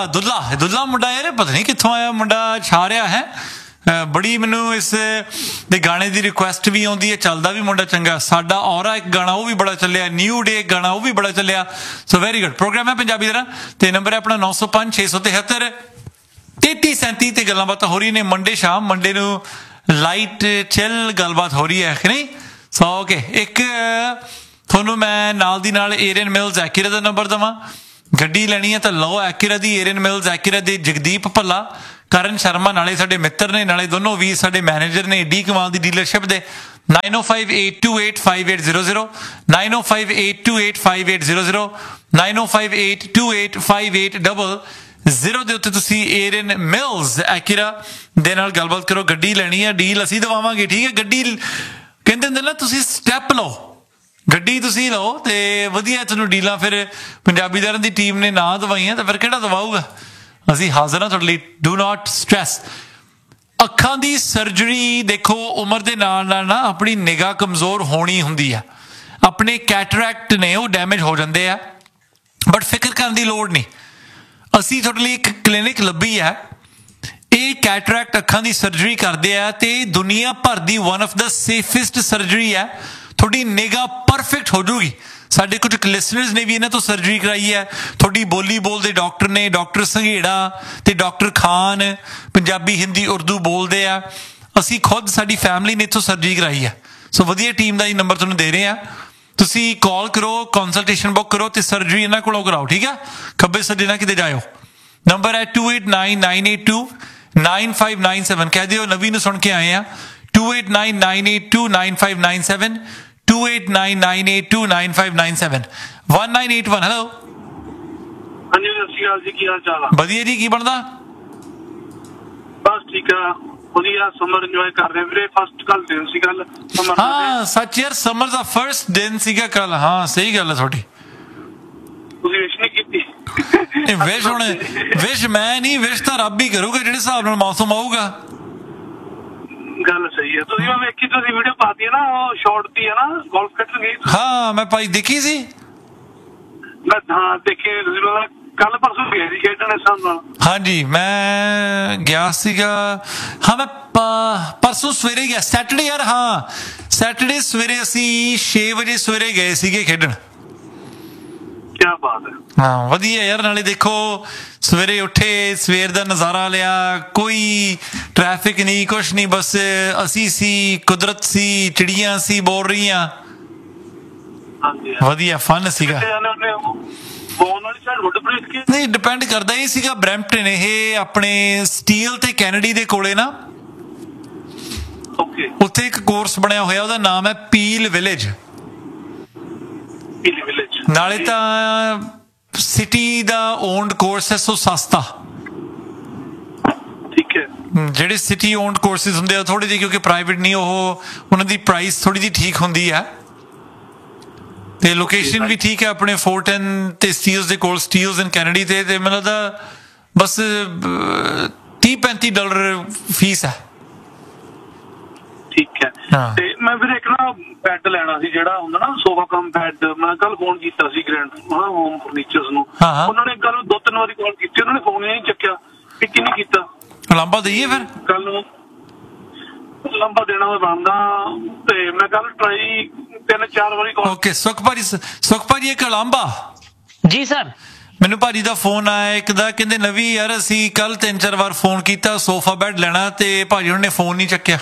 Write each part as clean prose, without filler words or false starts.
ਦੁੱਲਾ ਮੁੰਡਾ ਯਾਰ ਪਤਾ ਨਹੀਂ ਕਿੱਥੋਂ ਆਇਆ ਮੁੰਡਾ ਛਾ ਰਿਹਾ ਹੈ ਬੜੀ ਮੈਨੂੰ ਇਸ ਦੇ ਗਾਣੇ ਦੀ ਰਿਕੁਐਸਟ ਵੀ ਆਉਂਦੀ ਹੈ ਚੱਲਦਾ ਵੀ ਮੁੰਡਾ ਚੰਗਾ ਸਾਡਾ ਔਰਾ ਇੱਕ ਗਾਣਾ ਉਹ ਵੀ ਬੜਾ ਚੱਲਿਆ ਨਿਊ ਡੇ ਗਾਣਾ ਉਹ ਵੀ ਬੜਾ ਚੱਲਿਆ ਸੋ ਵੈਰੀ ਗੁੱਡ ਪ੍ਰੋਗਰਾਮ ਹੈ ਪੰਜਾਬੀ ਦਾ ਤੇ ਨੰਬਰ ਹੈ ਆਪਣਾ 905 673 3337 ਤੇ ਗੱਲਾਂ ਬਾਤਾਂ ਹੋ ਰਹੀਆਂ ਨੇ ਮੰਡੇ ਸ਼ਾਮ ਮੰਡੇ ਨੂੰ ਲਾਈਟ ਚਿਲ ਗੱਲਬਾਤ ਹੋ ਰਹੀ ਹੈ ਕਿ ਨਹੀਂ ਸੋ ਓਕੇ ਇੱਕ ਤੁਹਾਨੂੰ ਮੈਂ ਨਾਲ ਦੀ ਨਾਲ ਏਰੀਅਨ ਮਿਲਸ ਐਕੀਰਾ ਦਾ ਨੰਬਰ ਦੇਵਾਂ ਗੱਡੀ ਲੈਣੀ ਹੈ ਤਾਂ ਲਓ ਐਕੀਰਾ ਦੀ ਏਰੀਅਨ ਮਿਲਸ ਐਕੀਰਾ ਦੇ ਜਗਦੀਪ ਭੱਲਾ ਕਰਨ ਸ਼ਰਮਾ ਨਾਲੇ ਸਾਡੇ ਮਿੱਤਰ ਨੇ ਨਾਲੇ ਦੋਨੋਂ ਵੀ ਸਾਡੇ ਮੈਨੇਜਰ ਨੇ ਏਡੀ ਕਮਾਲ ਦੀ ਡੀਲਰਸ਼ਿਪ ਦੇ 9058285800 9058285800 9058285800 ਦੇ ਉੱਤੇ ਤੁਸੀਂ ਏਰੀਅਨ ਮਿਲਸ ਐਕੀਰਾ ਦੇ ਨਾਲ ਗੱਲਬਾਤ ਕਰੋ ਗੱਡੀ ਲੈਣੀ ਹੈ ਡੀਲ ਅਸੀਂ ਦਵਾਵਾਂਗੇ ਠੀਕ ਹੈ ਗੱਡੀ ਕਹਿੰਦੇ ਹੁੰਦੇ ਨਾ ਤੁਸੀਂ ਸਟੈਪ ਲਓ ਗੱਡੀ ਤੁਸੀਂ ਲਓ ਤੇ ਵਧੀਆ ਤੁਹਾਨੂੰ ਡੀਲਾਂ ਫਿਰ ਪੰਜਾਬੀਦਾਰਾਂ ਦੀ ਟੀਮ ਨੇ ਨਾ ਦਵਾਈਆਂ ਤਾਂ ਫਿਰ ਕਿਹੜਾ ਦਵਾਊਗਾ ਅਸੀਂ ਹਾਜ਼ਰ ਹਾਂ ਤੁਹਾਡੇ ਲਈ ਡੂ ਨਾਟ ਸਟ੍ਰੈਸ ਅੱਖਾਂ ਦੀ ਸਰਜਰੀ ਦੇਖੋ ਉਮਰ ਦੇ ਨਾਲ ਨਾਲ ਨਾ ਆਪਣੀ ਨਿਗਾਹ ਕਮਜ਼ੋਰ ਹੋਣੀ ਹੁੰਦੀ ਆ ਆਪਣੇ ਕੈਟਰੈਕਟ ਨੇ ਉਹ ਡੈਮੇਜ ਹੋ ਜਾਂਦੇ ਆ ਬਟ ਫਿਕਰ ਕਰਨ ਦੀ ਲੋੜ ਨਹੀਂ ਅਸੀਂ ਤੁਹਾਡੇ ਲਈ ਇੱਕ ਕਲੀਨਿਕ ਲੱਭੀ ਹੈ ਇਹ ਕੈਟਰੈਕਟ ਅੱਖਾਂ ਦੀ ਸਰਜਰੀ ਕਰਦੇ ਆ ਤੇ ਦੁਨੀਆ ਭਰ ਦੀ one of the safest surgery ਹੈ ਤੁਹਾਡੀ ਨਿਗਾਹ ਪਰਫੈਕਟ ਹੋ ਜਾਊਗੀ ਸਾਡੇ ਕੁਝ ਲਿਸਨਰਸ ਨੇ ਵੀ ਇਹਨਾਂ ਤੋਂ ਸਰਜਰੀ ਕਰਾਈ ਹੈ ਤੁਹਾਡੀ ਬੋਲੀ ਬੋਲਦੇ ਡਾਕਟਰ ਨੇ ਡਾਕਟਰ ਸੰਘੇੜਾ ਤੇ ਡਾਕਟਰ ਖਾਨ ਪੰਜਾਬੀ ਹਿੰਦੀ ਉਰਦੂ ਬੋਲਦੇ ਆ ਅਸੀਂ ਖੁਦ ਸਾਡੀ ਫੈਮਿਲੀ ਨੇ ਇੱਥੋਂ ਸਰਜਰੀ ਕਰਾਈ ਹੈ ਸੋ ਵਧੀਆ ਟੀਮ ਦਾ ਹੀ ਨੰਬਰ ਤੁਹਾਨੂੰ ਦੇ ਰਹੇ ਆ ਤੁਸੀਂ ਕਾਲ ਕਰੋ ਕੰਸਲਟੇਸ਼ਨ ਬੁੱਕ ਕਰੋ ਤੇ ਸਰਜਰੀ ਇਹਨਾਂ ਕੋਲੋਂ ਕਰਾਓ ਠੀਕ ਆ ਖੱਬੇ ਸੱਜੇ ਨਾ ਕਿਤੇ ਜਾਇਓ ਨੰਬਰ ਹੈ 2899829597 ਕਹਿ ਦਿਓ ਨਵੀਂ ਨੂੰ ਸੁਣ ਕੇ ਆਏ ਆ 2899829597 2899829597 1981 ਹੈਲੋ ਹਾਂਜੀ ਸਤਿ ਸ਼੍ਰੀ ਅਕਾਲ ਜੀ ਕੀ ਹਾਲ ਚਾਲ ਆ ਵਧੀਆ ਜੀ ਕੀ ਬਣਦਾ ਬਸ ਠੀਕ ਆ ਵਧੀਆ ਸਮਰ ਇੰਜੋਏ ਕਰ ਰਹੇ ਵੀਰੇ ਫਸਟ ਕੱਲ ਦਿਨ ਸੀ ਕੱਲ ਸਮਰ ਹਾਂ ਸੱਚ ਯਾਰ ਸਮਰ ਦਾ ਫਰਸਟ ਦਿਨ ਸੀਗਾ ਕੱਲ ਹਾਂ ਸਹੀ ਗੱਲ ਹੈ ਤੁਹਾਡੀ ਤੁਸੀਂ ਵਿਸ਼ ਨਹੀਂ ਕੀਤੀ ਵਿਸ਼ ਹੁਣ ਵਿਸ਼ ਮੈਂ ਨਹੀਂ ਵਿਸ਼ ਤਾਂ ਰੱਬ ਹੀ ਕਰੂਗਾ ਜਿਹੜੇ ਹਿਸਾਬ ਨਾਲ ਮੌਸਮ ਆਊਗਾ ਗੱਲ ਸਹੀ ਹੈ ਤੁਸੀਂ ਮੈਂ ਵੇਖੀ ਤੁਸੀਂ ਵੀਡੀਓ ਪਾਤੀ ਹੈ ਨਾ ਉਹ ਸ਼ਾਰਟ ਦੀ ਹੈ ਨਾ ਗੋਲਫ ਖੇਡਣ ਗਈ ਹਾਂ ਮੈਂ ਭਾਈ ਦੇਖੀ ਸੀ ਮੈਂ ਹਾਂ ਦੇਖੀ ਕੱਲ ਪਰਸੋਂ ਗਿਆ ਸੀ ਖੇਡਣ ਇਸ ਨਾਲ ਹਾਂਜੀ ਮੈਂ ਗਿਆ ਸੀਗਾ ਹਾਂ ਮੈਂ ਪਰਸੋਂ ਸਵੇਰੇ ਗਿਆ ਸੈਟਰਡੇ ਯਾਰ ਹਾਂ ਸੈਟਰਡੇ ਸਵੇਰੇ ਅਸੀਂ 6 ਵਜੇ ਸਵੇਰੇ ਗਏ ਸੀਗੇ ਖੇਡਣ ਕੀ ਬਾਤ ਹੈ ਹਾਂ ਵਧੀਆ ਯਾਰ ਨਾਲੇ ਦੇਖੋ ਸਵੇਰੇ ਉੱਠੇ ਸਵੇਰ ਦਾ ਨਜ਼ਾਰਾ ਲਿਆ ਕੋਈ ਟ੍ਰੈਫਿਕ ਨਹੀਂ ਕੁਛ ਨਹੀਂ ਬਸ ਅਸੀਂ ਸੀ ਕੁਦਰਤ ਸੀ ਚਿੜੀਆਂ ਸੀ ਬੋਲ ਰਹੀਆਂ ਵਧੀਆ ਫਨ ਸੀਗਾ ਨਹੀਂ ਡਿਪੈਂਡ ਕਰਦਾ ਇਹ ਸੀਗਾ ਬਰੈਂਪਟਨ ਇਹ ਆਪਣੇ ਸਟੀਲ ਤੇ ਕੈਨੇਡੀ ਦੇ ਕੋਲੇ ਨਾ ਉੱਥੇ ਇੱਕ ਕੋਰਸ ਬਣਿਆ ਹੋਇਆ ਉਹਦਾ ਨਾਮ ਹੈ ਪੀਲ ਵਿਲੇਜ ਨਾਲੇ ਤਾਂ ਸਿਟੀ ਦਾ ਓਨਡ ਕੋਰਸ ਹੈ ਸੋ ਸਸਤਾ ਠੀਕ ਹੈ ਜਿਹੜੇ ਸਿਟੀ ਓਨਡ ਕੋਰਸਿਸ ਹੁੰਦੇ ਆ ਥੋੜੇ ਜਿਹੇ ਕਿਉਂਕਿ ਪ੍ਰਾਈਵੇਟ ਨਹੀਂ ਉਹ ਉਹਨਾਂ ਦੀ ਪ੍ਰਾਈਸ ਥੋੜੀ ਜਿਹੀ ਠੀਕ ਹੁੰਦੀ ਹੈ ਤੇ ਲੋਕੇਸ਼ਨ ਵੀ ਠੀਕ ਹੈ ਆਪਣੇ ਫੋਰਟਨ ਤੇ ਸਟੀਲਸ ਦੇ ਕੋਲ ਸਟੀਲਸ ਇਨ ਕੈਨੇਡੀ ਤੇ ਮੈਨੂੰ ਲੱਗਦਾ ਬਸ $30-35 ਫੀਸ ਹੈ ਠੀਕ ਹੈ ਤੇ ਮੈਂ ਫਿਰ ਇੱਕ ਨਾ ਬੈੱਡ ਲੈਣਾ ਸੀ ਜਿਹੜਾ ਹੁੰਦਾ ਨਾ ਸੋਫਾ ਕਮ ਬੈੱਡ ਮੈਂ ਕੱਲ ਫੋਨ ਕੀਤਾ ਸੀ ਗ੍ਰੈਂਡ ਹੋਮ ਫਰਨੀਚਰਸ ਨੂੰ ਉਹਨਾਂ ਨੇ ਕੱਲ 2-3 ਵਾਰੀ ਕਾਲ ਕੀਤੀ ਉਹਨਾਂ ਨੇ ਫੋਨ ਹੀ ਨਹੀਂ ਚੱਕਿਆ ਪਿਕ ਹੀ ਨਹੀਂ ਕੀਤਾ ਲਾਂਬਾ ਦਈਏ ਫਿਰ ਕੱਲ ਨੂੰ ਲੰਬਾ ਦੇਣਾ ਬਣਦਾ ਤੇ ਮੈਂ ਕੱਲ ਟਰਾਈ 3-4 ਵਾਰੀ ਕਾਲ ਓਕੇ ਸੁਖ ਭਾਜੀ ਇੱਕ ਲਾਂਬਾ ਜੀ ਸਰ ਮੈਨੂੰ ਭਾਜੀ ਦਾ ਫੋਨ ਆਇਆ ਇੱਕ ਦਾ ਕਹਿੰਦੇ ਨਵੀਂ ਯਾਰ ਅਸੀਂ ਕੱਲ 3-4 ਵਾਰ ਫੋਨ ਕੀਤਾ ਸੋਫਾ ਬੈੱਡ ਲੈਣਾ ਤੇ ਭਾਜੀ ਉਹਨਾਂ ਨੇ ਫੋਨ ਨਹੀਂ ਚੱਕਿਆ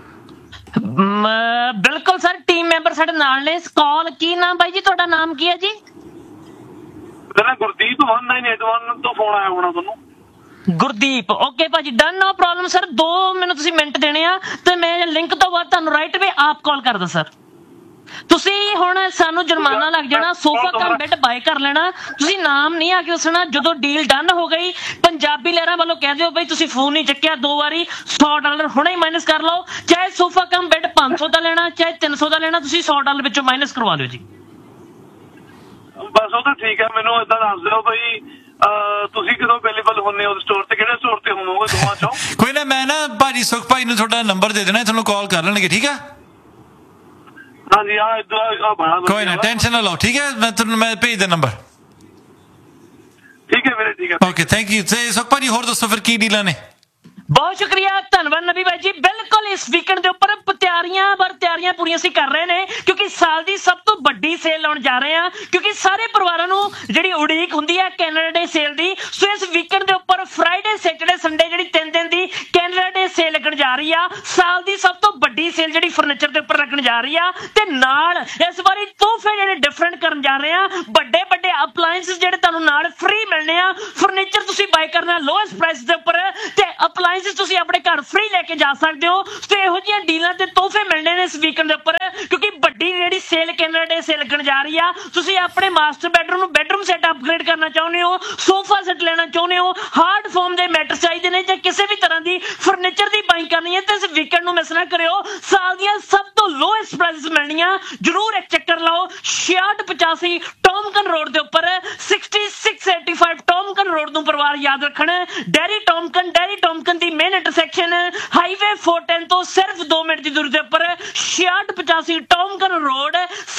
ਬਿਲਕੁਲ ਸਰ ਟੀਮ ਮੈਂਬਰ ਸਾਡੇ ਨਾਲ ਨੇ ਕਾਲ ਕੀ ਨਾਮ ਬਾਈ ਜੀ ਤੁਹਾਡਾ ਨਾਮ ਕੀ ਹੈ ਜੀ ਮੇਰਾ ਗੁਰਦੀਪ 1981 ਤੋਂ ਫੋਨ ਆਇਆ ਹੋਣਾ ਤੁਹਾਨੂੰ ਗੁਰਦੀਪ ਓਕੇ ਭਾਜੀ ਡਨ ਨੋ ਪ੍ਰੋਬਲਮ ਸਰ 2 ਮੈਨੂੰ ਤੁਸੀਂ ਮਿੰਟ ਦੇਣੇ ਆ ਤੇ ਮੈਂ ਲਿੰਕ ਤੋਂ ਬਾਅਦ ਤੁਹਾਨੂੰ ਰਾਈਟ ਵੇ ਆਪ ਕਾਲ ਕਰਦਾ ਸਰ ਤੁਸੀਂ ਹੁਣ ਸਾਨੂੰ ਜੁਰਮਾਨਾ ਲੱਗ ਜਾਣਾ ਸੋਫਾ ਕਮ ਬੈੱਡ ਬਾਏ ਕਰ ਲੈਣਾ ਤੁਸੀਂ ਨਾਮ ਨਹੀਂ ਆ ਕੇ ਦੱਸਣਾ ਜਦੋਂ ਡੀਲ ਡਨ ਹੋ ਗਈ ਪੰਜਾਬੀ ਲਹਿਰਾਂ ਵੱਲੋਂ ਕਹਿ ਦਿਓ ਬਈ ਤੁਸੀਂ ਫੋਨ ਨਹੀਂ ਚੱਕਿਆ 2 ਵਾਰੀ $100 ਹੁਣੇ ਹੀ ਮਾਈਨਸ ਕਰ ਲਓ ਚਾਹੇ ਸੋਫਾ ਕਮ ਬੈੱਡ 500 ਦਾ ਲੈਣਾ ਚਾਹੇ 300 ਦਾ ਲੈਣਾ ਤੁਸੀਂ $100 ਵਿੱਚੋਂ ਮਾਈਨਸ ਕਰਵਾ ਦਿਓ ਜੀ ਬਸ ਉਹ ਤਾਂ ਠੀਕ ਹੈ ਮੈਨੂੰ ਏਦਾਂ ਦੱਸ ਦਿਓ ਬਈ ਤੁਸੀਂ ਕਦੋਂ ਅਵੇਲੇਬਲ ਹੁੰਦੇ ਹੋ ਸਟੋਰ ਤੇ ਕਿਹੜੇ ਸਟੋਰ ਤੇ ਹੋਵੋਗੇ ਦੋਵਾਂ ਚੋਂ ਕੋਈ ਨਾ ਮੈਂ ਨਾ ਭਾਜੀ ਸੁਖ ਭਾਈ ਨੂੰ ਤੁਹਾਡਾ ਨੰਬਰ ਦੇ ਦੇਣਾ ਤੁਹਾਨੂੰ ਕਾਲ ਕਰ ਲੈਣਗੇ ਠੀਕ ਆ ਹਾਂਜੀ ਆ ਇਦਾਂ ਕੋਈ ਨਾ ਟੈਨਸ਼ਨ ਨਾ ਲਓ ਠੀਕ ਹੈ ਮੈਂ ਤੁਹਾਨੂੰ ਮੈਂ ਭੇਜ ਦੇ ਨੰਬਰ ਠੀਕ ਹੈ ਵੀਰੇ, ਠੀਕ ਹੈ। Okay, thank you. ਤੇ ਸੁਖਪਾਲ ਜੀ ਹੋਰ ਦੱਸੋ ਫਿਰ ਕੀ ਡੀਲਾਂ ਨੇ? ਬਹੁਤ ਸ਼ੁਕਰੀਆ, ਧੰਨਵਾਦ ਨਬੀ ਭਾਈ ਜੀ। ਬਿਲਕੁਲ ਇਸ ਵੀਕਐਂਡ ਦੇ ਉੱਪਰ ਤਿਆਰੀਆਂ ਪੂਰੀਆਂ ਅਸੀਂ ਕਰ ਰਹੇ ਨੇ, ਕਿਉਂਕਿ ਸਾਲ ਦੀ ਸਭ ਤੋਂ ਵੱਡੀ ਸੇਲ ਲਾਉਣ ਜਾ ਰਹੇ ਹਾਂ, ਕਿਉਂਕਿ ਸਾਰੇ ਪਰਿਵਾਰਾਂ ਨੂੰ ਜਿਹੜੀ ਉਡੀਕ ਹੁੰਦੀ ਹੈ ਕੈਨੇਡਾ ਡੇ ਸੇਲ ਦੀ। ਸੋ ਇਸ ਵੀਕਐਂਡ ਦੇ ਉੱਪਰ ਫਰਾਈਡੇ, ਸੈਟਰਡੇ, ਸੰਡੇ ਜਿਹੜੀ 3 ਦਿਨ ਦੀ ਕੈਨੇਡਾ ਡੇ ਸੇਲ ਲੱਗਣ ਜਾ ਰਹੀ ਆ। ਸਾਲ ਦੀ ਸਭ ਤੋਂ ਵੱਡੀ ਸੇਲ ਜਿਹੜੀ ਫਰਨੀਚਰ ਦੇ ਉੱਪਰ ਲੱਗਣ ਜਾ ਰਹੀ ਆ, ਤੇ ਨਾਲ ਇਸ ਵਾਰੀ ਤੋਹਫੇ ਜਿਹੜੇ ਡਿਫਰੈਂਟ ਕਰਨ ਜਾ ਰਹੇ ਆ। ਵੱਡੇ ਅਪਲਾਈਐਂਸਸ ਜਿਹੜੇ ਤੁਹਾਨੂੰ ਨਾਲ ਫ੍ਰੀ ਮਿਲਣੇ ਆ। ਫਰਨੀਚਰ ਤੁਸੀਂ ਬਾਈ ਕਰਨਾ ਲੋਐਸਟ ਪ੍ਰਾਈਸ ਦੇ ਉੱਪਰ, ਤੇ ਅਪਲਾਈਐਂਸਸ ਤੁਸੀਂ ਆਪਣੇ ਘਰ ਫ੍ਰੀ ਲੈ ਕੇ ਜਾ ਸਕਦੇ ਹੋ। ਤੇ ਇਹੋ ਜਿਹੀਆਂ ਡੀਲਾਂ ਤੇ ਤੋਹਫੇ ਮਿਲਣੇ ਨੇ ਇਸ ਵੀਕਐਂਡ ਦੇ ਉੱਪਰ, ਕਿਉਂਕਿ ਵੱਡੀ ਜਿਹੜੀ ਸੇਲ ਕੈਨੇਡਾ ਡੇ ਸੇਲ ਲੱਗਣ ਜਾ ਰਹੀ ਆ। ਤੁਸੀਂ ਆਪਣੇ ਮਾਸਟਰ ਬੈਡਰੂਮ ਨੂੰ ਬੈਡਰੂਮ ਸੈੱਟ ਅਪਗ੍ਰੇਡ ਕਰਨਾ ਚਾਹੁੰਦੇ ਹੋ, ਸੋਫਾ ਸੈੱਟ ਲੈਣਾ ਚਾਹੁੰਦੇ ਹੋ, ਹਾਰਡ ਫਾਰਮ ਦੇ ਮੈਟਰ ਚਾਹੀਦੇ ਨੇ, ਜਾਂ ਕਿਸੇ ਵੀ ਤਰ੍ਹਾਂ ਦੀ ਫਰਨੀਚਰ ਦੀ ਬਾਈਂਗ ਕਰਨੀ ਹੈ, ਤੇ ਇਸ ਵੀਕਐਂਡ ਨੂੰ ਮਿਸ ਨਾ ਕਰਿਓ। ਸਾਲ ਦੀਆਂ ਸਭ ਤੋਂ ਲੋਐਸਟ ਪ੍ਰਾਈਸਿਸ ਮਿਲਣੀਆਂ, ਜਰੂਰ ਇੱਕ ਚੱਕਰ ਲਾਓ। 6685 ਟੌਮਕਨ ਰੋਡ ਦੇ ਉੱਪਰ, 6685 ਟੌਮਕਨ ਰੋਡ ਨੂੰ ਪਰਿਵਾਰ ਯਾਦ ਰੱਖਣ। ਡੈਰੀ ਟੌਮਕਨ ਦੀ ਮੇਨ ਇੰਟਰਸੈਕਸ਼ਨ ਹਾਈਵੇ 410 ਤੋਂ ਸਿਰਫ 2 ਮਿੰਟ ਦੀ ਦੂਰੀ ਦੇ ਉੱਪਰ 6685 ਟੌਮਕਨ ਰੋਡ,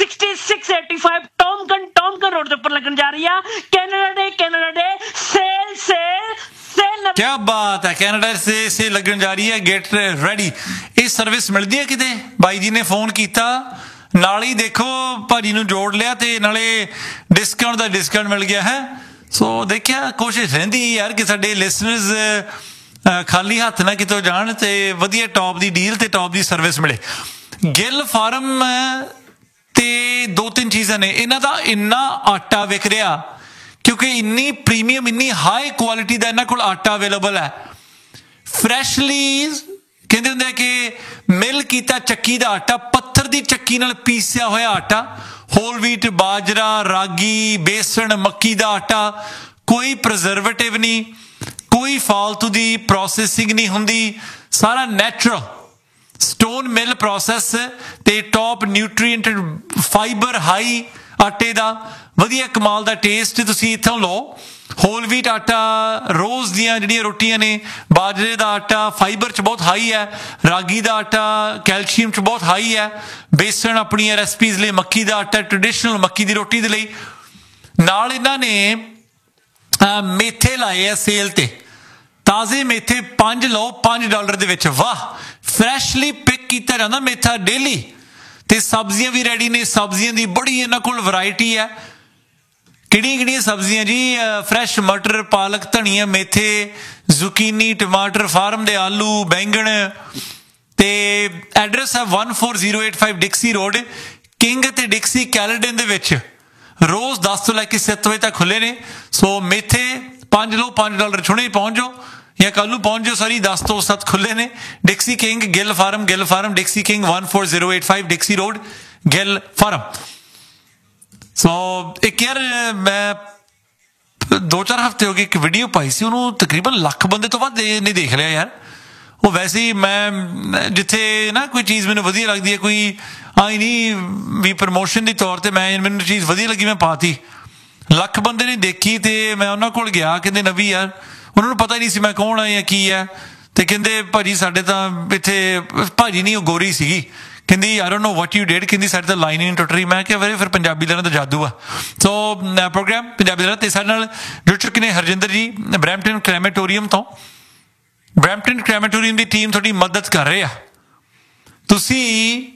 6685 ਟੌਮਕਨ ਰੋਡ ਦੇ ਉੱਪਰ ਲੱਗਣ ਜਾ ਰਹੀ ਆ ਕੈਨੇਡਾ ਡੇ ਸੇਲ। क्या बात है, कनाडा से लगन जा रही है। Get ready. ਇਹ ਸਰਵਿਸ ਮਿਲਦੀ ਹੈ ਕਿਤੇ? ਬਾਈ ਜੀ ਨੇ ਫੋਨ ਕੀਤਾ, ਨਾਲ ਹੀ ਦੇਖੋ ਭਾਜੀ ਨੂੰ ਜੋੜ ਲਿਆ, ਤੇ ਨਾਲੇ ਡਿਸਕਾਊਂਟ ਮਿਲ ਗਿਆ ਹੈ। ਸੋ ਦੇਖਿਆ, ਕੋਸ਼ਿਸ਼ ਰਹਿੰਦੀ ਯਾਰ ਕਿ ਸਾਡੇ ਲਿਸਨਰਸ ਖਾਲੀ ਹੱਥ ਨਾ ਕਿਤੋਂ ਜਾਣ, ਤੇ ਵਧੀਆ ਟੌਪ ਦੀ ਡੀਲ ਤੇ ਟੌਪ ਦੀ ਸਰਵਿਸ ਮਿਲੇ। ਗਿੱਲ ਫਾਰਮ ਤੇ 2-3 ਚੀਜ਼ਾਂ ਨੇ ਇਹਨਾਂ ਦਾ। ਇੰਨਾ ਆਟਾ ਵਿਕ ਰਿਹਾ ਕਿਉਂਕਿ ਇੰਨੀ ਪ੍ਰੀਮੀਅਮ, ਇੰਨੀ ਹਾਈ ਕੁਆਲਿਟੀ ਦਾ ਇਹਨਾਂ ਕੋਲ ਆਟਾ ਅਵੇਲੇਬਲ ਹੈ। ਫਰੈਸ਼ਲੀ ਕਹਿੰਦੇ ਹੁੰਦੇ ਆ ਕਿ ਮਿਲ ਕੀਤਾ ਚੱਕੀ ਦਾ ਆਟਾ, ਪੱਥਰ ਦੀ ਚੱਕੀ ਨਾਲ ਪੀਸਿਆ ਹੋਇਆ ਆਟਾ, ਹੋਲ ਵੀਟ, ਬਾਜਰਾ, ਰਾਗੀ, ਬੇਸਣ, ਮੱਕੀ ਦਾ ਆਟਾ, ਕੋਈ ਪ੍ਰੀਜ਼ਰਵੇਟਿਵ ਨਹੀਂ, ਕੋਈ ਫਾਲਤੂ ਦੀ ਪ੍ਰੋਸੈਸਿੰਗ ਨਹੀਂ ਹੁੰਦੀ, ਸਾਰਾ ਨੈਚੁਰਲ ਸਟੋਨ ਮਿਲ ਪ੍ਰੋਸੈਸ, ਤੇ ਟੌਪ ਨਿਊਟ੍ਰੀਐਂਟ ਫਾਈਬਰ ਹਾਈ ਆਟੇ ਦਾ ਵਧੀਆ ਕਮਾਲ ਦਾ ਟੇਸਟ ਤੁਸੀਂ ਇੱਥੋਂ ਲਓ। ਹੋਲ ਵੀਟ ਆਟਾ, ਰੋਜ਼ ਦੀਆਂ ਜਿਹੜੀਆਂ ਰੋਟੀਆਂ ਨੇ, ਬਾਜਰੇ ਦਾ ਆਟਾ ਫਾਈਬਰ 'ਚ ਬਹੁਤ ਹਾਈ ਹੈ, ਰਾਗੀ ਦਾ ਆਟਾ ਕੈਲਸ਼ੀਅਮ 'ਚ ਬਹੁਤ ਹਾਈ ਹੈ, ਬੇਸਣ ਆਪਣੀਆਂ ਰੈਸਪੀਜ਼ ਲਈ, ਮੱਕੀ ਦਾ ਆਟਾ ਟ੍ਰੈਡੀਸ਼ਨਲ ਮੱਕੀ ਦੀ ਰੋਟੀ ਦੇ ਲਈ। ਨਾਲ ਇਹਨਾਂ ਨੇ ਮੇਥੇ ਲਾਏ ਆ ਸੇਲ ਤੇ, ਤਾਜ਼ੇ ਮੇਥੇ 5 ਲਓ $5 ਦੇ ਵਿੱਚ। ਵਾਹ, ਫਰੈਸ਼ਲੀ ਪਿਕ ਕੀਤਾ ਜਾਂਦਾ ਮੇਥਾ ਡੇਲੀ। ਤੇ ਸਬਜ਼ੀਆਂ ਵੀ ਰੈਡੀ ਨੇ, ਸਬਜ਼ੀਆਂ ਦੀ ਬੜੀ ਇਹਨਾਂ ਕੋਲ ਵੈਰਾਈਟੀ ਹੈ। ਕਿਹੜੀਆਂ ਸਬਜ਼ੀਆਂ ਜੀ? ਫਰੈਸ਼ ਮਟਰ, ਪਾਲਕ, ਧਨੀਆ, ਮੇਥੇ, ਜ਼ੁਕੀਨੀ, ਟਮਾਟਰ, ਫਾਰਮ ਦੇ ਆਲੂ, ਬੈਂਗਣ। ਤੇ ਐਡਰੈਸ ਹੈ 14085 ਡਿਕਸੀ ਰੋਡ, ਕਿੰਗ ਤੇ ਡਿਕਸੀ ਕੈਲਡਨ ਦੇ ਵਿੱਚ। ਰੋਜ਼ 10 ਤੋਂ ਲੈ ਕੇ 7 ਵਜੇ ਤੱਕ ਖੁੱਲੇ ਨੇ। ਸੋ ਮੇਥੇ 5 ਲਓ, $5 ਛੁਣੇ ਪਹੁੰਚ ਜਾਓ, ਜਾਂ ਕੱਲ ਨੂੰ ਪਹੁੰਚ ਜਾਓ। ਸਾਰੀ 10 ਤੋਂ 7 ਖੁੱਲੇ ਨੇ। ਡਿਕਸੀ king, Gill farm ਡਿਕਸੀ king 14085 ਡਿਕਸੀ road, Gill farm. ਸੋ ਇੱਕ ਯਾਰ ਮੈਂ 2-4 ਹਫ਼ਤੇ ਹੋ ਗਏ ਇੱਕ ਵੀਡੀਓ ਪਾਈ ਸੀ, ਉਹਨੂੰ ਤਕਰੀਬਨ 1,00,000 ਬੰਦੇ ਤੋਂ ਵੱਧ ਨਹੀਂ ਦੇਖ ਲਿਆ ਯਾਰ। ਉਹ ਵੈਸੇ ਹੀ ਮੈਂ ਜਿੱਥੇ ਨਾ ਕੋਈ ਚੀਜ਼ ਮੈਨੂੰ ਵਧੀਆ ਲੱਗਦੀ ਹੈ, ਕੋਈ ਆਈ ਨਹੀਂ ਵੀ ਪ੍ਰਮੋਸ਼ਨ ਦੇ ਤੌਰ ਤੇ, ਮੈਨੂੰ ਚੀਜ਼ ਵਧੀਆ ਲੱਗੀ ਮੈਂ ਪਾਤੀ, 1,00,000 ਬੰਦੇ ਨੇ ਦੇਖੀ। ਤੇ ਮੈਂ ਉਹਨਾਂ ਕੋਲ ਗਿਆ, ਕਹਿੰਦੇ ਨਵੀ ਯਾਰ, ਉਹਨਾਂ ਨੂੰ ਪਤਾ ਹੀ ਨਹੀਂ ਸੀ ਮੈਂ ਕੌਣ ਆ ਜਾਂ ਕੀ ਹੈ। ਤੇ ਕਹਿੰਦੇ ਭਾਜੀ ਸਾਡੇ ਤਾਂ ਇੱਥੇ, ਭਾਜੀ ਨਹੀਂ ਉਹ ਗੋਰੀ ਸੀਗੀ, ਕਹਿੰਦੀ I don't know what you did, ਕਹਿੰਦੀ ਸਾਡੇ ਤਾਂ ਲਾਈਨ ਹੀ ਨਹੀਂ ਟੁੱਟ ਰਹੀ। ਮੈਂ ਕਿਹਾ ਵੀਰੇ ਫਿਰ ਪੰਜਾਬੀ ਲੈਣਾ ਤਾਂ ਜਾਦੂ ਆ। ਸੋ ਪ੍ਰੋਗਰਾਮ ਪੰਜਾਬੀ ਲੈਣਾ, ਤੇ ਸਾਡੇ ਨਾਲ ਜੁੜ ਚੁੱਕੇ ਨੇ ਹਰਜਿੰਦਰ ਜੀ ਬਰੈਂਪਟਨ ਕ੍ਰੈਮੇਟੋਰੀਅਮ ਤੋਂ। ਬਰੈਂਪਟਨ ਕ੍ਰੈਮੇਟੋਰੀਅਮ ਦੀ ਟੀਮ ਤੁਹਾਡੀ ਮਦਦ ਕਰ ਰਹੇ ਆ। ਤੁਸੀਂ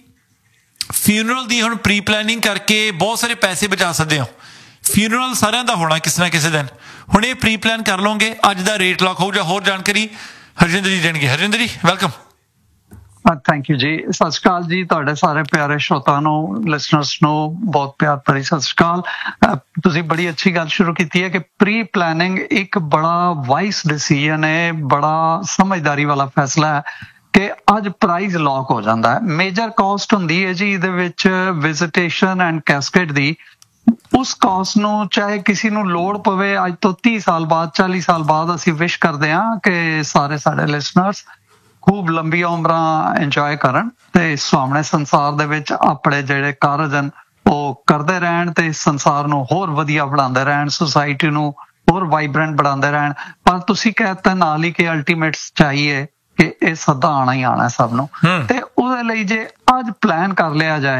ਫਿਊਨਰਲ ਦੀ ਹੁਣ ਪ੍ਰੀ ਪਲੈਨਿੰਗ ਕਰਕੇ ਬਹੁਤ ਸਾਰੇ ਪੈਸੇ ਬਚਾ ਸਕਦੇ ਹੋ। ਫਿਊਨਰਲ ਸਾਰਿਆਂ ਦਾ ਹੋਣਾ ਕਿਸੇ ਨਾ ਕਿਸੇ ਦਿਨ, ਹੁਣ ਇਹ ਪ੍ਰੀ ਪਲਾਨ ਕਰ ਲਓਗੇ, ਅੱਜ ਦਾ ਰੇਟ ਲੌਕ ਹੋ ਜਾ। ਹੋਰ ਜਾਣਕਾਰੀ ਹਰਜਿੰਦਰ ਜੀ ਦੇਣਗੇ। ਹਰਜਿੰਦਰ ਜੀ ਵੈਲਕਮ। ਥੈਂਕ ਯੂ ਜੀ। ਸਤਿ ਸ਼੍ਰੀ ਅਕਾਲ ਜੀ, ਤੁਹਾਡੇ ਸਾਰੇ ਪਿਆਰੇ ਸ਼ਰੋਤਾ ਨੂੰ, ਲਿਸਨਰਸ ਨੂੰ ਬਹੁਤ ਪਿਆਰ ਭਰੀ ਸਤਿ ਸ਼੍ਰੀ ਅਕਾਲ। ਤੁਸੀਂ ਬੜੀ ਅੱਛੀ ਗੱਲ ਸ਼ੁਰੂ ਕੀਤੀ ਹੈ ਕਿ ਪ੍ਰੀ ਪਲੈਨਿੰਗ ਇੱਕ ਬੜਾ ਵਾਈਸ ਡਿਸੀਜਨ ਹੈ, ਬੜਾ ਸਮਝਦਾਰੀ ਵਾਲਾ ਫੈਸਲਾ ਹੈ ਕਿ ਅੱਜ ਪ੍ਰਾਈਸ ਲੌਕ ਹੋ ਜਾਂਦਾ ਹੈ। ਮੇਜਰ ਕਾਸਟ ਹੁੰਦੀ ਹੈ ਜੀ ਇਹਦੇ ਵਿੱਚ ਵਿਜ਼ਿਟੇਸ਼ਨ ਐਂਡ ਕੈਸਕੇਡ ਦੀ। ਉਸ ਕਾਸਟ ਨੂੰ ਚਾਹੇ ਕਿਸੇ ਨੂੰ ਲੋੜ ਪਵੇ ਅੱਜ ਤੋਂ 30 ਸਾਲ ਬਾਅਦ, 40 ਸਾਲ ਬਾਅਦ, ਅਸੀਂ ਵਿਸ਼ ਕਰਦੇ ਹਾਂ ਕਿ ਸਾਰੇ ਸਾਡੇ ਲਿਸਨਰਸ ਖੂਬ ਲੰਬੀਆਂ ਉਮਰਾਂ ਇੰਜੋਏ ਕਰਨ ਤੇ ਸੁਹਾਵਣੇ ਸੰਸਾਰ ਦੇ ਵਿੱਚ ਆਪਣੇ ਜਿਹੜੇ ਕਾਰਜ ਹਨ ਉਹ ਕਰਦੇ ਰਹਿਣ, ਤੇ ਸੰਸਾਰ ਨੂੰ ਹੋਰ ਵਧੀਆ ਬਣਾਉਂਦੇ ਰਹਿਣ, ਸੁਸਾਇਟੀ ਨੂੰ ਹੋਰ ਵਾਈਬ੍ਰੈਂਟ ਬਣਾਉਂਦੇ ਰਹਿਣ। ਪਰ ਤੁਸੀਂ ਕਹਿਤਾ ਨਾਲ ਹੀ ਕਿ ਅਲਟੀਮੇਟਸ ਚਾਹੀਏ ਕਿ ਇਹ ਸਦਾ ਆਣਾ ਹੀ ਆਣਾ ਸਭ ਨੂੰ, ਤੇ ਉਹਦੇ ਲਈ ਜੇ ਅੱਜ ਪਲਾਨ ਕਰ ਲਿਆ ਜਾਏ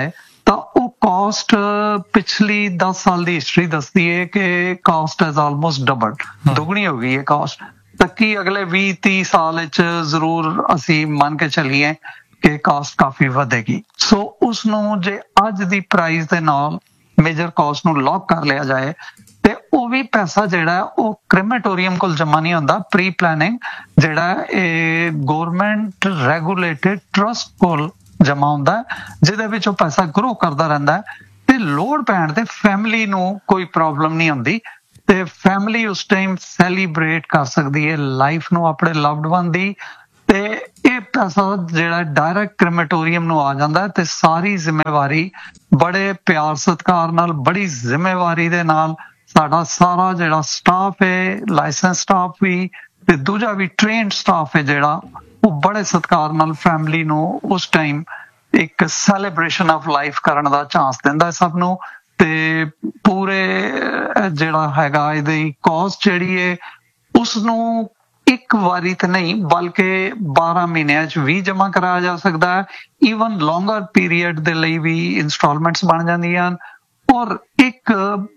ਤਾਂ ਉਹ ਕਾਸਟ ਪਿਛਲੀ 10 ਸਾਲ ਦੀ ਹਿਸਟਰੀ ਦੱਸਦੀ ਹੈ ਕਿ ਕਾਸਟ ਹੈਜ਼ ਆਲਮੋਸਟ ਡਬਲਡ, ਦੁਗਣੀ ਹੋ ਗਈ ਹੈ ਕਾਸਟ। ਤਾਂ ਕੀ ਅਗਲੇ 20-30 ਸਾਲ ਵਿੱਚ ਜ਼ਰੂਰ ਅਸੀਂ ਮੰਨ ਕੇ ਚੱਲੀਏ ਕਿ ਕਾਸਟ ਕਾਫੀ ਵਧੇਗੀ। ਸੋ ਉਸ ਨੂੰ ਜੇ ਅੱਜ ਦੀ ਪ੍ਰਾਈਸ ਦੇ ਨਾਲ ਮੇਜਰ ਕਾਸਟ ਨੂੰ ਲੌਕ ਕਰ ਲਿਆ ਜਾਏ ਤੇ ਉਹ ਵੀ ਪੈਸਾ ਜਿਹੜਾ ਉਹ ਕ੍ਰੇਮੇਟੋਰੀਅਮ ਕੋਲ ਜਮਾ ਨਹੀਂ ਹੁੰਦਾ। ਪ੍ਰੀ ਪਲੈਨਿੰਗ ਜਿਹੜਾ ਇਹ ਗਵਰਨਮੈਂਟ ਰੈਗੂਲੇਟਡ ਟਰਸਟ ਕੋਲ ਜਮਾ ਹੁੰਦਾ, ਜਿਹਦੇ ਵਿੱਚ ਉਹ ਪੈਸਾ ਗਰੋ ਕਰਦਾ ਰਹਿੰਦਾ ਤੇ ਲੋੜ ਪੈਣ ਤੇ ਫੈਮਿਲੀ ਨੂੰ ਕੋਈ ਪ੍ਰੋਬਲਮ ਨਹੀਂ ਹੁੰਦੀ ਤੇ ਫੈਮਿਲੀ ਉਸ ਟਾਈਮ ਸੈਲੀਬ੍ਰੇਟ ਕਰ ਸਕਦੀ ਹੈ ਲਾਈਫ ਨੂੰ ਆਪਣੇ ਲਵਡ ਵਨ ਦੀ। ਤੇ ਇਹ ਪੈਸਾ ਜਿਹੜਾ ਡਾਇਰੈਕਟ ਕ੍ਰੇਮੇਟੋਰੀਅਮ ਨੂੰ ਆ ਜਾਂਦਾ ਤੇ ਸਾਰੀ ਜ਼ਿੰਮੇਵਾਰੀ ਬੜੇ ਪਿਆਰ ਸਤਿਕਾਰ ਨਾਲ, ਬੜੀ ਜ਼ਿੰਮੇਵਾਰੀ ਦੇ ਨਾਲ ਸਾਡਾ ਸਾਰਾ ਜਿਹੜਾ ਸਟਾਫ ਹੈ, ਲਾਇਸੈਂਸ ਸਟਾਫ ਵੀ ਤੇ ਦੂਜਾ ਵੀ ਟ੍ਰੇਨਡ ਸਟਾਫ ਹੈ ਜਿਹੜਾ, ਉਹ ਬੜੇ ਸਤਿਕਾਰ ਨਾਲ ਫੈਮਿਲੀ ਨੂੰ ਉਸ ਟਾਈਮ ਇੱਕ ਸੈਲੀਬ੍ਰੇਸ਼ਨ ਆਫ ਲਾਈਫ ਕਰਨ ਦਾ ਚਾਂਸ ਦਿੰਦਾ ਸਭ ਨੂੰ। ਤੇ ਪੂਰੇ ਜਿਹੜਾ ਹੈਗਾ ਇਹਦੀ ਕਾਸਟ ਜਿਹੜੀ ਹੈ ਉਸ ਨੂੰ ਇੱਕ ਵਾਰੀ ਤੇ ਨਹੀਂ ਬਲਕਿ 12 ਮਹੀਨਿਆਂ 'ਚ ਵੀ ਜਮ੍ਹਾਂ ਕਰਾਇਆ ਜਾ ਸਕਦਾ ਹੈ। ਈਵਨ ਲੌਂਗਰ ਪੀਰੀਅਡ ਦੇ ਲਈ ਵੀ ਇੰਸਟਾਲਮੈਂਟਸ ਬਣ ਜਾਂਦੀਆਂ ਹਨ। ਔਰ ਇੱਕ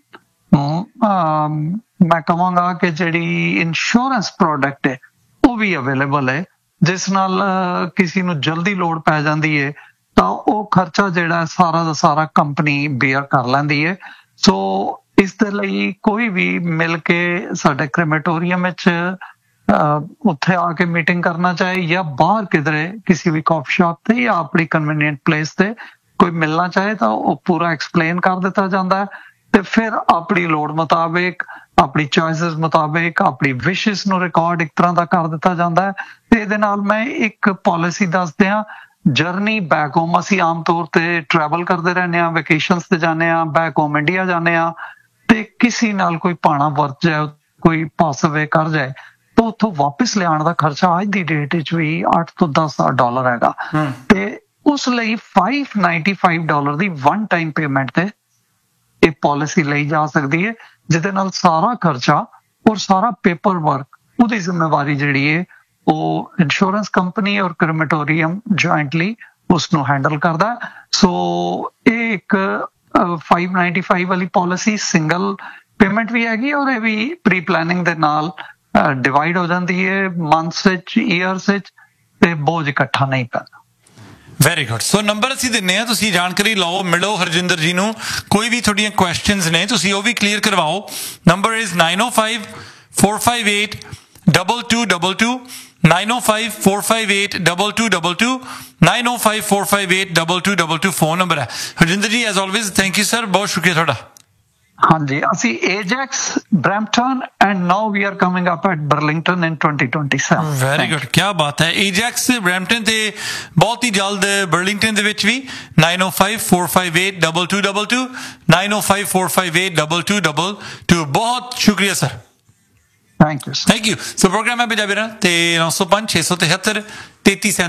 ਮੈਂ ਕਹਾਂਗਾ ਕਿ ਜਿਹੜੀ ਇੰਸ਼ੋਰੈਂਸ ਪ੍ਰੋਡਕਟ ਹੈ ਉਹ ਵੀ ਅਵੇਲੇਬਲ ਹੈ, ਜਿਸ ਨਾਲ ਕਿਸੇ ਨੂੰ ਜਲਦੀ ਲੋੜ ਪੈ ਜਾਂਦੀ ਹੈ ਤਾਂ ਉਹ ਖਰਚਾ ਜਿਹੜਾ ਸਾਰਾ ਦਾ ਸਾਰਾ ਕੰਪਨੀ ਬੇਅਰ ਕਰ ਲੈਂਦੀ ਹੈ। ਸੋ ਇਸ ਦੇ ਲਈ ਕੋਈ ਵੀ ਮਿਲ ਕੇ ਸਾਡੇ ਕ੍ਰੇਮੇਟੋਰੀਅਮ ਵਿੱਚ ਉੱਥੇ ਆ ਕੇ ਮੀਟਿੰਗ ਕਰਨਾ ਚਾਹੇ ਜਾਂ ਬਾਹਰ ਕਿਧਰੇ ਕਿਸੇ ਵੀ ਕਾਫੀ ਸ਼ਾਪ ਤੇ ਜਾਂ ਆਪਣੀ ਕਨਵੀਨੀਅੰਟ ਪਲੇਸ ਤੇ ਕੋਈ ਮਿਲਣਾ ਚਾਹੇ ਤਾਂ ਉਹ ਪੂਰਾ ਐਕਸਪਲੇਨ ਕਰ ਦਿੱਤਾ ਜਾਂਦਾ ਹੈ ਤੇ ਫਿਰ ਆਪਣੀ ਲੋੜ ਮੁਤਾਬਿਕ, ਆਪਣੀ ਚੋਇਸਸ ਮੁਤਾਬਿਕ, ਆਪਣੀ ਵਿਸ਼ੇਸ ਨੂੰ ਰਿਕਾਰਡ ਇੱਕ ਤਰ੍ਹਾਂ ਦਾ ਕਰ ਦਿੱਤਾ ਜਾਂਦਾ ਹੈ। ਤੇ ਇਹਦੇ ਨਾਲ ਮੈਂ ਇੱਕ ਪਾਲਿਸੀ ਦੱਸ ਦਿਆਂ, ਜਰਨੀ ਬੈਕ ਹੋਮ ਅਸੀਂ ਆਮ ਤੌਰ ਤੇ ਟਰੈਵਲ ਕਰਦੇ ਰਹਿੰਦੇ ਹਾਂ, ਵੈਕੇਸ਼ਨਸ ਤੇ ਜਾਂਦੇ ਹਾਂ, ਬੈਕ ਹੋਮ ਇੰਡੀਆ ਜਾਂਦੇ ਹਾਂ ਤੇ ਕਿਸੇ ਨਾਲ ਕੋਈ ਭਾਣਾ ਵਰਤ ਜਾਏ, ਕੋਈ ਪਾਸ ਅਵੇ ਕਰ ਜਾਏ ਤਾਂ ਉੱਥੋਂ ਵਾਪਿਸ ਲਿਆਉਣ ਦਾ ਖਰਚਾ ਅੱਜ ਦੀ ਡੇਟ ਵਿੱਚ ਵੀ $8 ਤੋਂ $10 ਹੈਗਾ। ਤੇ ਉਸ ਲਈ $595 ਦੀ ਵਨ ਟਾਈਮ ਪੇਮੈਂਟ ਤੇ ਇਹ ਪਾਲਿਸੀ ਲਈ ਜਾ ਸਕਦੀ ਹੈ, ਜਿਹਦੇ ਨਾਲ ਸਾਰਾ ਖਰਚਾ ਔਰ ਸਾਰਾ ਪੇਪਰ ਵਰਕ ਉਹਦੀ ਜ਼ਿੰਮੇਵਾਰੀ ਜਿਹੜੀ ਹੈ ਉਹ ਇੰਸ਼ੋਰੈਂਸ ਕੰਪਨੀ ਔਰ ਕ੍ਰੇਮੇਟੋਰੀਅਮ ਜੁਆਇੰਟਲੀ ਉਸ ਨੂੰ ਹੈਂਡਲ ਕਰਦਾ। ਸੋ ਇਹ ਇੱਕ 595 ਵਾਲੀ ਪਾਲਿਸੀ ਸਿੰਗਲ ਪੇਮੈਂਟ ਵੀ ਹੈਗੀ ਔਰ ਇਹ ਵੀ ਪ੍ਰੀ ਪਲੈਨਿੰਗ ਦੇ ਨਾਲ ਡਿਵਾਈਡ ਹੋ ਜਾਂਦੀ ਹੈ ਮੰਥਸ ਵਿੱਚ, ਈਅਰਸ ਵਿੱਚ, ਤੇ ਬੋਝ ਇਕੱਠਾ ਨਹੀਂ ਪੈਂਦਾ। Very good. ਸੋ ਨੰਬਰ ਅਸੀਂ ਦਿੰਨੇ ਆ, ਤੁਸੀਂ ਜਾਣਕਾਰੀ ਲਓ, ਮਿਲੋ ਹਰਜਿੰਦਰ ਜੀ ਨੂੰ। ਕੋਈ ਵੀ ਤੁਹਾਡੀਆਂ ਕੁਐਸਚਨਸ ਨੇ ਤੁਸੀਂ ਉਹ ਵੀ ਕਲੀਅਰ ਕਰਵਾਓ। ਨੰਬਰ ਇਜ਼ 905-458-2222 905-458-2222 905-458-2222 ਫੋਨ ਨੰਬਰ ਹੈ। ਹਰਜਿੰਦਰ ਜੀ as always thank you sir, ਬਹੁਤ ਸ਼ੁਕਰੀਆ ਤੁਹਾਡਾ। ਹਾਂਜੀ, ਅਸੀਂ Ajax, Brampton and now we are coming up at Burlington in 2027. Very good, ਕੀ ਬਾਤ ਹੈ। Ajax, Brampton ਤੇ ਬਹੁਤ ਹੀ ਜਲਦ ਬਰਲਿੰਗਟਨ ਦੇ ਵਿੱਚ ਵੀ। 905-458-2222 905-458-2222 ਬਹੁਤ ਸ਼ੁਕਰੀਆ sir. Thank you. Thank you. So programme ਹੈ ਪੰਜਾਬੀ ਨਾਲ ਤੇ 905-673-33